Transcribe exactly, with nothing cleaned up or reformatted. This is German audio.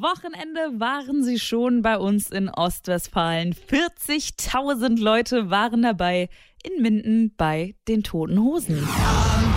Wochenende waren sie schon bei uns in Ostwestfalen. vierzigtausend Leute waren dabei in Minden bei den Toten Hosen.